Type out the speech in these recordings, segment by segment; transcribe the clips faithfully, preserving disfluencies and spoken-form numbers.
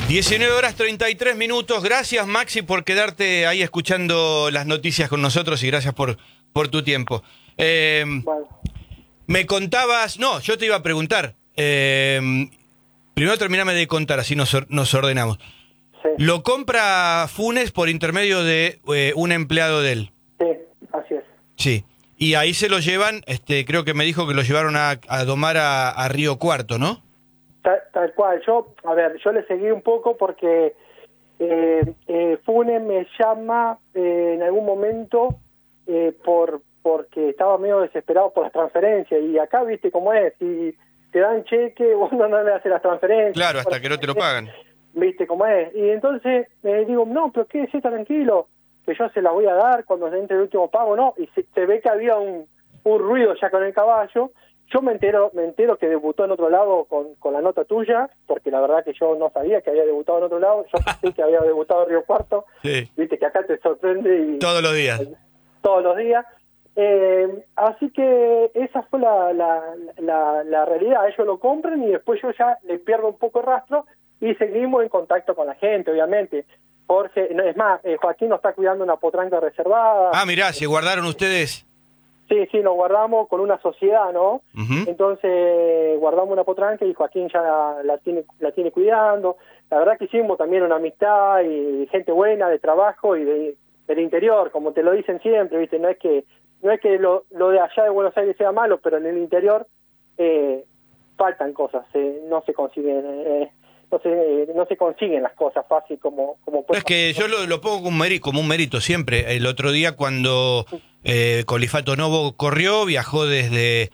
diecinueve horas treinta y tres minutos. Gracias, Maxi, por quedarte ahí escuchando las noticias con nosotros y gracias por, por tu tiempo. Eh, Bueno. Me contabas... No, yo te iba a preguntar. Eh, primero terminame de contar, así nos, nos ordenamos. Sí. Lo compra Funes por intermedio de eh, un empleado de él. Sí, así es. Sí. Y ahí se lo llevan, este, creo que me dijo que lo llevaron a, a domar a, a Río Cuarto, ¿no? Tal, tal cual. Yo, a ver, yo le seguí un poco porque eh, eh, Funes me llama eh, en algún momento eh, por porque estaba medio desesperado por las transferencias. Y acá, viste cómo es, si te dan cheque, uno no le hace las transferencias. Claro, hasta que no te lo pagan. Viste cómo es. Y entonces eh, digo, no, pero quédese tranquilo, que yo se las voy a dar cuando entre el último pago, ¿no? Y se, se ve que había un, un ruido ya con el caballo. Yo me entero me entero que debutó en otro lado con, con la nota tuya, porque la verdad que yo no sabía que había debutado en otro lado. Yo pensé que había debutado en Río Cuarto. Sí. Viste que acá te sorprende. Y Todos los días. Todos los días. Eh, así que esa fue la, la, la, la realidad. Ellos lo compran y después yo ya les pierdo un poco el rastro y seguimos en contacto con la gente, obviamente. Jorge, no, es más, eh, Joaquín nos está cuidando una potranca reservada. Ah, mirá, ¿se guardaron ustedes? Sí, sí, nos guardamos con una sociedad, ¿no? Uh-huh. Entonces guardamos una potranca y Joaquín ya la, la tiene la tiene cuidando. La verdad que hicimos también una amistad y gente buena de trabajo y de, del interior, como te lo dicen siempre, ¿viste? No es que no es que lo, lo de allá de Buenos Aires sea malo, pero en el interior eh, faltan cosas, eh, no se consiguen eh, no se eh, no se consiguen las cosas fácil como como Es que yo lo, lo pongo como un, mérito, como un mérito siempre. El otro día cuando eh, Colifato Novo corrió, viajó desde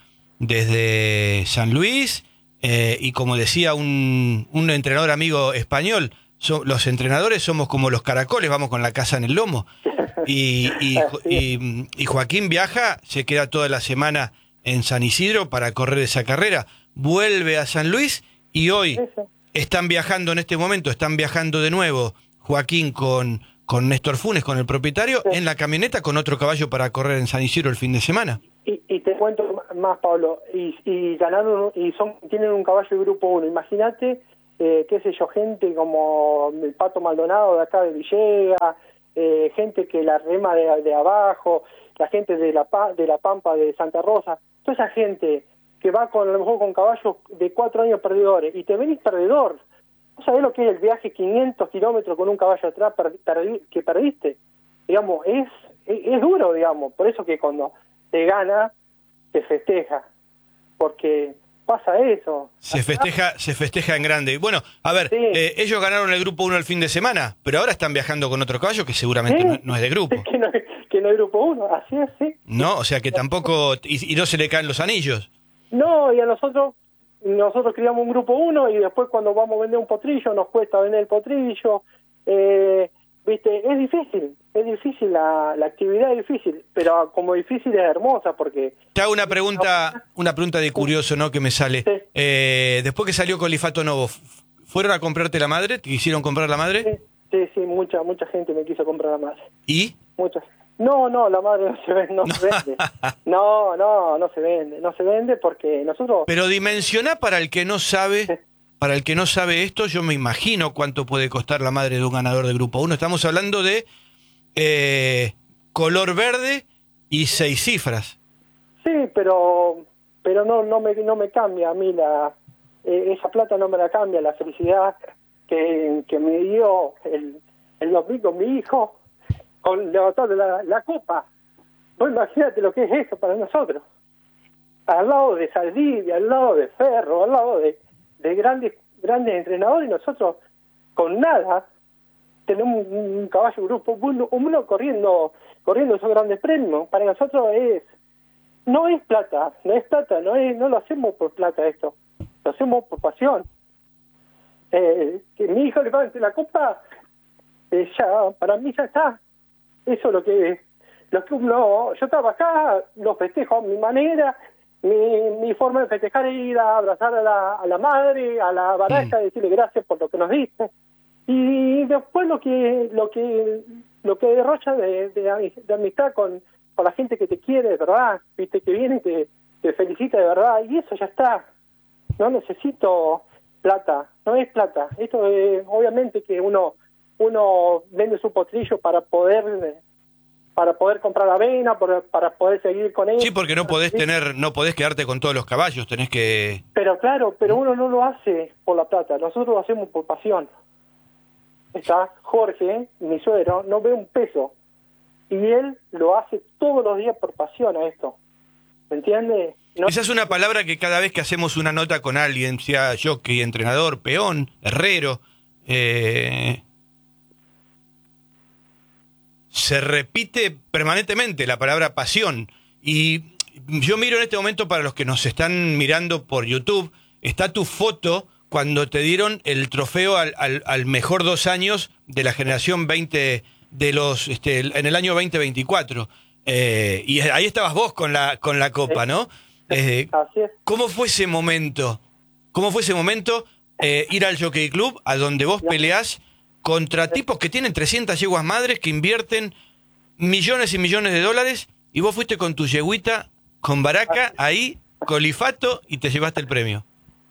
desde San Luis eh, y como decía un, un entrenador amigo español, so, los entrenadores somos como los caracoles, vamos con la casa en el lomo. Y, y, y, y Joaquín viaja, se queda toda la semana en San Isidro para correr esa carrera, vuelve a San Luis y hoy están viajando en este momento, están viajando de nuevo Joaquín con, con Néstor Funes, con el propietario, sí, en la camioneta con otro caballo para correr en San Isidro el fin de semana. Y, y te cuento más, Pablo, y, y ganaron y son tienen un caballo de grupo uno. Imagínate, eh, qué sé yo, gente como el Pato Maldonado de acá de Villegas, eh, gente que la rema de, de abajo, la gente de la de la Pampa de Santa Rosa, toda esa gente que va con a lo mejor con caballos de cuatro años perdedores y te venís perdedor. ¿Vos sabés lo que es el viaje quinientos kilómetros con un caballo atrás per, per, que perdiste? Digamos, es, es es duro, digamos. Por eso que cuando te gana, te festeja. Porque pasa eso. Se festeja, se festeja en grande. Bueno, a ver, sí. eh, ellos ganaron el grupo uno el fin de semana, pero ahora están viajando con otro caballo que seguramente sí, no, no es de grupo. Que no, que no es grupo uno, así es, sí. No, o sea que tampoco, y, y no se le caen los anillos. No, y a nosotros, nosotros criamos un grupo uno y después cuando vamos a vender un potrillo, nos cuesta vender el potrillo. Eh, viste, es difícil, es difícil, la, la actividad es difícil, pero como difícil es hermosa porque... Te hago una pregunta, una pregunta de curioso, ¿no? Que me sale. Sí. Eh, después que salió Colifato Novo, ¿fueron a comprarte la madre? ¿Te quisieron comprar la madre? Sí, sí, sí, mucha, mucha gente me quiso comprar la madre. ¿Y? Muchas. No, no, la madre no se vende, no se vende. No, no, no se vende, no se vende porque nosotros... Pero dimensiona para el que no sabe... Sí. Para el que no sabe esto, yo me imagino cuánto puede costar la madre de un ganador de Grupo uno. Estamos hablando de eh, color verde y seis cifras. Sí, pero pero no no me no me cambia a mí la eh, esa plata no me la cambia la felicidad que, que me dio el el domingo mi hijo con levantar la, la copa. Vos imagínate lo que es eso para nosotros. Al lado de Saldivia, al lado de Ferro, al lado de de grandes grandes entrenadores, y nosotros con nada tenemos un, un caballo grupo uno, uno corriendo corriendo esos grandes premios. Para nosotros es no es plata, no es plata, no es no lo hacemos por plata esto, lo hacemos por pasión. Eh, que mi hijo levante la copa, eh, ya para mí ya está. Eso es lo que lo que uno, yo estaba acá, lo festejo a mi manera. Mi, mi forma de festejar es ir a abrazar a la, a la madre, a la baraja, mm. decirle gracias por lo que nos diste. Y después lo que lo que lo que derrocha de, de, de amistad con, con la gente que te quiere de verdad, viste, que viene y te, te felicita de verdad, y eso ya está. No necesito plata, no es plata. Esto es, obviamente que uno uno vende su potrillo para poder para poder comprar avena, para, para poder seguir con él. Sí, porque no podés tener, no podés quedarte con todos los caballos, tenés que... Pero claro, pero uno no lo hace por la plata, nosotros lo hacemos por pasión. Está Jorge, mi suegro, no ve un peso. Y él lo hace todos los días por pasión a esto. ¿Me entiendes? No... Esa es una palabra que cada vez que hacemos una nota con alguien, sea jockey, entrenador, peón, herrero, eh, se repite permanentemente la palabra pasión. Y yo miro en este momento, para los que nos están mirando por YouTube, está tu foto cuando te dieron el trofeo al, al, al mejor dos años de la generación veinte, de los este, en el año veinte veinticuatro. Eh, y ahí estabas vos con la, con la copa, ¿no? Eh, Así es. ¿Cómo fue ese momento? ¿Cómo fue ese momento eh, ir al Jockey Club, a donde vos peleás contra tipos que tienen trescientas yeguas madres, que invierten millones y millones de dólares, y vos fuiste con tu yeguita, con Baraca, ahí, Colifato, y te llevaste el premio?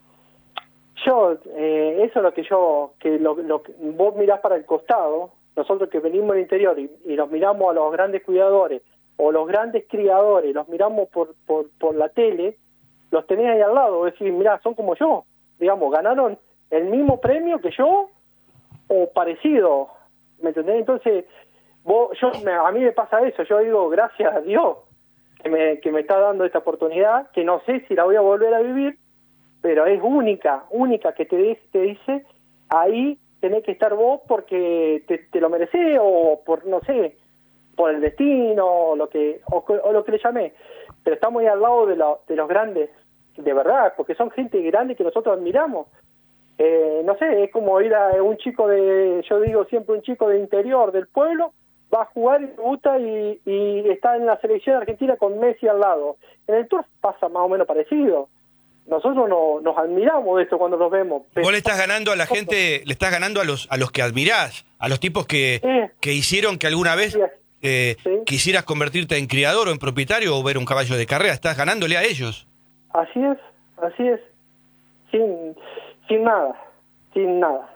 Yo, eh, eso es lo que yo, que lo, lo que vos mirás para el costado, nosotros que venimos del interior y, y los miramos a los grandes cuidadores o los grandes criadores, los miramos por, por, por la tele, los tenés ahí al lado, es decir, mirá, son como yo, digamos, ganaron el mismo premio que yo o parecido, ¿me entendés? Entonces, vos, yo, me, a mí me pasa eso, yo digo, gracias a Dios que me, que me está dando esta oportunidad, que no sé si la voy a volver a vivir, pero es única, única, que te, te dice, ahí tenés que estar vos porque te, te lo merecés, o por, no sé, por el destino, o lo que o, o lo que le llamé. Pero estamos ahí al lado de, la, de los grandes, de verdad, porque son gente grande que nosotros admiramos. Eh, no sé, es como ir a un chico de, yo digo siempre, un chico de interior del pueblo, va a jugar y debuta y, y está en la selección argentina con Messi al lado. En el Tour pasa más o menos parecido. Nosotros no, nos admiramos de esto cuando los vemos. Vos le estás ganando a la gente, le estás ganando a los a los que admirás, a los tipos que, eh, que hicieron que alguna vez eh, sí. quisieras convertirte en criador o en propietario o ver un caballo de carrera. Estás ganándole a ellos. Así es, así es. Sin, sin nada, sin nada.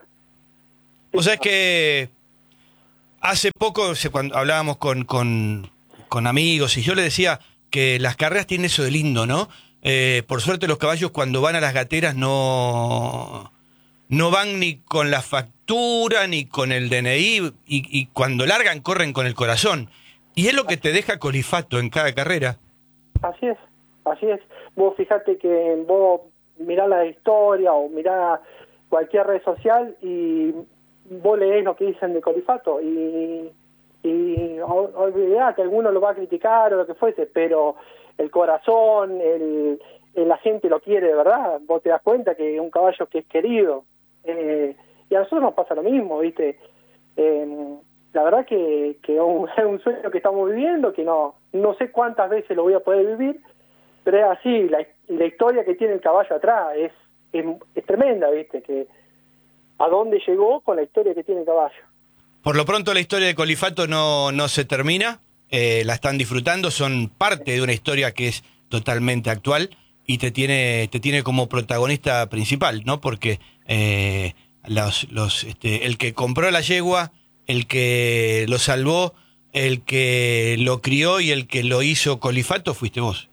O sea, es que hace poco, cuando hablábamos con, con, con amigos, y yo le decía que las carreras tienen eso de lindo, ¿no? Eh, por suerte los caballos cuando van a las gateras no, no van ni con la factura ni con el D N I, y, y cuando largan corren con el corazón. Y es lo que te deja Colifato en cada carrera. Así es, así es. Vos fijate que vos mirá la historia o mirá cualquier red social y vos leés lo que dicen de Colifato y, y olvidate, alguno lo va a criticar o lo que fuese, pero el corazón, el, el, la gente lo quiere de verdad. Vos te das cuenta que es un caballo que es querido. Eh, y a nosotros nos pasa lo mismo, ¿viste? Eh, la verdad que, que es, un, es un sueño que estamos viviendo, que no no sé cuántas veces lo voy a poder vivir, pero es así, la, la historia que tiene el caballo atrás es, es, es tremenda, ¿viste? Que a dónde llegó con la historia que tiene el caballo. Por lo pronto la historia de Colifato no, no se termina. Eh, la están disfrutando, son parte de una historia que es totalmente actual y te tiene te tiene como protagonista principal, ¿no? Porque eh, los, los, este, el que compró la yegua, el que lo salvó, el que lo crió y el que lo hizo Colifato fuiste vos.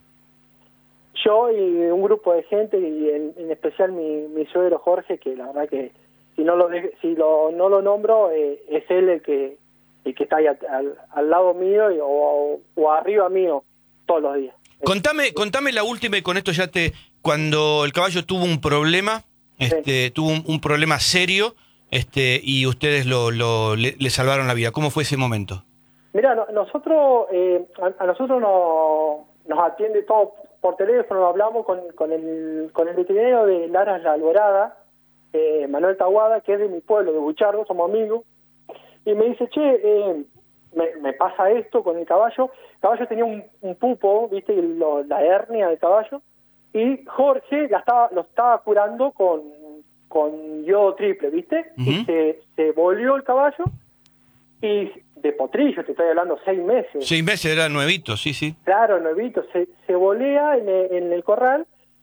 Yo y un grupo de gente, y en, en especial mi, mi suegro Jorge, que la verdad que si no lo de, si lo no lo nombro, eh, es él el que y que está ahí al, al, al lado mío y, o, o arriba mío todos los días. Contame, contame la última, y con esto ya te... Cuando el caballo tuvo un problema, este, sí. tuvo un, un problema serio, este, y ustedes lo, lo le, le salvaron la vida. ¿Cómo fue ese momento? Mira, no, nosotros, eh, a, a nosotros no, nos atiende todo por teléfono, hablamos con, con el con el veterinario de Laras La Alborada, eh, Manuel Tahuada, que es de mi pueblo, de Buchardo, somos amigos. Y me dice, che, eh, me, me pasa esto con el caballo. El caballo tenía un, un pupo, viste, lo, la hernia del caballo. Y Jorge la estaba, lo estaba curando con, con yodo triple, viste. Uh-huh. Y se, se volvió el caballo. Y de potrillo, te estoy hablando, seis meses. Seis meses, era nuevito, sí, sí. Claro, nuevito. Se, se volea en el, en el corral.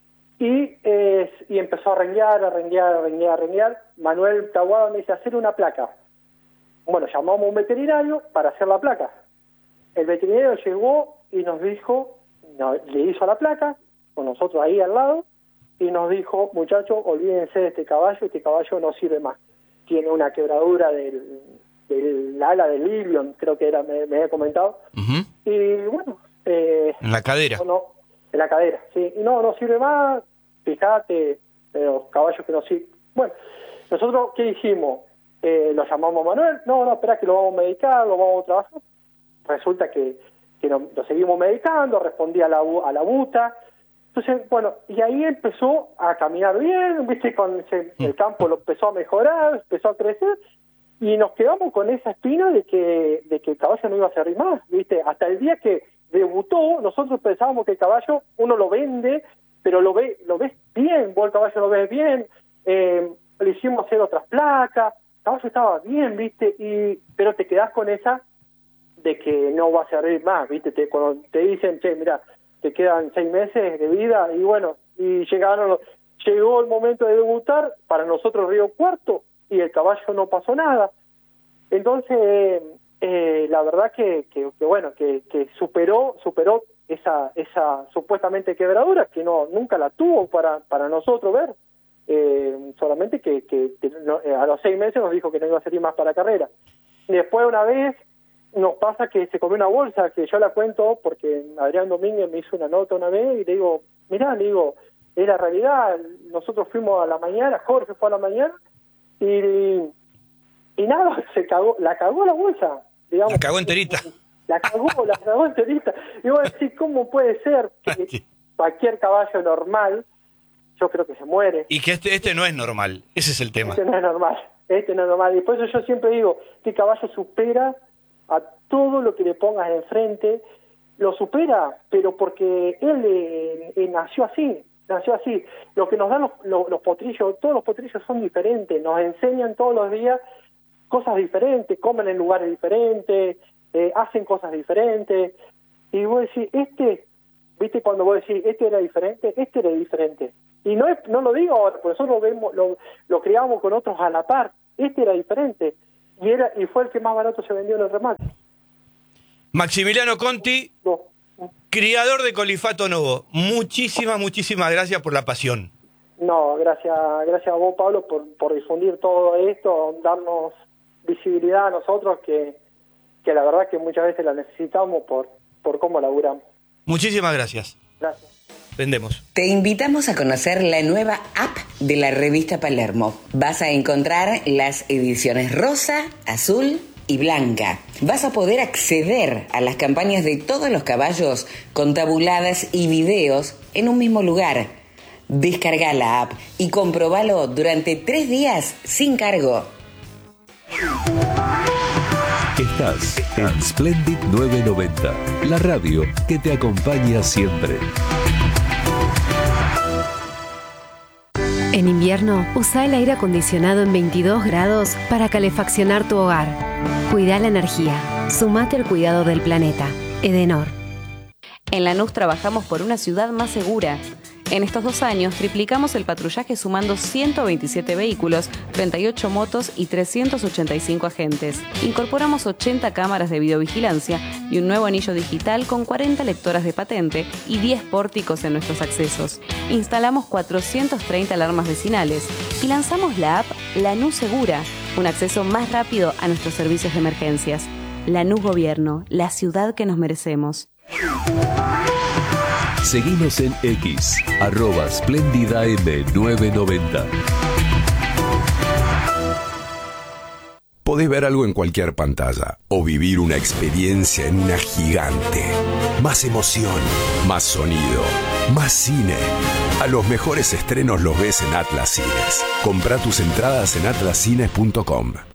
Y, eh, y empezó a renguear, a renguear, a renguear, a renguear. Manuel Tahuada me dice, hacer una placa. Bueno, llamamos a un veterinario para hacer la placa. El veterinario llegó y nos dijo, no, le hizo la placa, con nosotros ahí al lado, y nos dijo, muchachos, olvídense de este caballo, este caballo no sirve más. Tiene una quebradura del, del ala del ilion, creo que era, me, me había comentado. Uh-huh. Y bueno... Eh, en la cadera. No, no, en la cadera, sí. Y no, no sirve más, fíjate, los caballos que no sirven. Bueno, nosotros, ¿qué hicimos? Eh, lo llamamos a Manuel, no, no, espera que lo vamos a medicar, lo vamos a trabajar. Resulta que, que lo, lo seguimos medicando, respondía a la, a la buta. Entonces, bueno, y ahí empezó a caminar bien, viste, con ese, el campo lo empezó a mejorar, empezó a crecer, y nos quedamos con esa espina de que, de que el caballo no iba a servir más, viste, hasta el día que debutó, nosotros pensábamos que el caballo, uno lo vende, pero lo ve, lo ves bien, vos el caballo lo ves bien, eh, le hicimos hacer otras placas, el caballo estaba bien, viste, y pero te quedás con esa de que no va a servir más, viste, te, cuando te dicen, che, mira, te quedan seis meses de vida, y bueno, y llegaron los, llegó el momento de debutar, para nosotros Río Cuarto, y el caballo no pasó nada. Entonces, eh, eh, la verdad que, que, que bueno, que, que superó, superó esa, esa supuestamente quebradura, que no, nunca la tuvo para, para nosotros ver, eh, solamente que, que, que no, eh, a los seis meses nos dijo que no iba a servir más para la carrera. Y después una vez, nos pasa que se comió una bolsa, que yo la cuento porque Adrián Domínguez me hizo una nota una vez y le digo, mirá, le digo, es la realidad, nosotros fuimos a la mañana, Jorge fue a la mañana y, y nada, se cagó, la cagó la bolsa, digamos. La cagó enterita. La cagó, la cagó enterita. Y vos decís, ¿cómo puede ser que cualquier caballo normal, yo creo que se muere? Y que este, este no es normal, ese es el tema. Este no es normal, este no es normal. Y por eso yo siempre digo, que caballo supera a todo lo que le pongas enfrente, lo supera, pero porque él eh, eh, nació así, nació así. Lo que nos dan los, los, los potrillos, todos los potrillos son diferentes, nos enseñan todos los días cosas diferentes, comen en lugares diferentes, eh, hacen cosas diferentes, y vos decís, este, viste cuando vos decís, este era diferente, este era diferente. Y no es, no lo digo ahora, porque nosotros lo, vemos, lo, lo criamos con otros a la par, este era diferente. Y, era, y fue el que más barato se vendió en el remate. Maximiliano Conti, no. criador de Colifato Novo. Muchísimas, muchísimas gracias por la pasión. No, gracias gracias a vos, Pablo, por, por difundir todo esto, darnos visibilidad a nosotros, que, que la verdad que muchas veces la necesitamos por, por cómo laburamos. Muchísimas gracias. Gracias. Vendemos. Te invitamos a conocer la nueva app de la revista Palermo. Vas a encontrar las ediciones rosa, azul y blanca. Vas a poder acceder a las campañas de todos los caballos con tabuladas y videos en un mismo lugar. Descarga la app y comprobalo durante tres días sin cargo. Estás en Splendid novecientos noventa, la radio que te acompaña siempre. En invierno, usa el aire acondicionado en veintidós grados para calefaccionar tu hogar. Cuida la energía. Sumate al cuidado del planeta. Edenor. En Lanús trabajamos por una ciudad más segura. En estos dos años triplicamos el patrullaje sumando ciento veintisiete vehículos, treinta y ocho motos y trescientos ochenta y cinco agentes. Incorporamos ochenta cámaras de videovigilancia y un nuevo anillo digital con cuarenta lectoras de patente y diez pórticos en nuestros accesos. Instalamos cuatrocientas treinta alarmas vecinales y lanzamos la app Lanús Segura, un acceso más rápido a nuestros servicios de emergencias. Lanús Gobierno, la ciudad que nos merecemos. Seguinos en X, arroba Splendida M novecientos noventa. Podés ver algo en cualquier pantalla o vivir una experiencia en una gigante. Más emoción, más sonido, más cine. A los mejores estrenos los ves en Atlas Cines. Comprá tus entradas en atlas cines punto com.